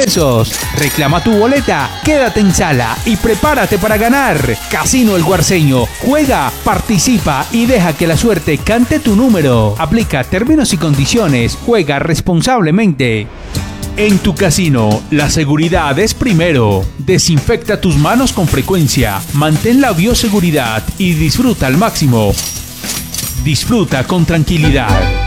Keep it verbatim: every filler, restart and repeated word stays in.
pesos. Reclama tu boleta, quédate en sala y prepárate para ganar. Casino El Guarceño. Juega, participa y deja que la suerte cante tu número. Aplica términos y condiciones. Juega responsablemente. En tu casino, la seguridad es primero. Desinfecta tus manos con frecuencia, mantén la bioseguridad y disfruta al máximo. Disfruta con tranquilidad.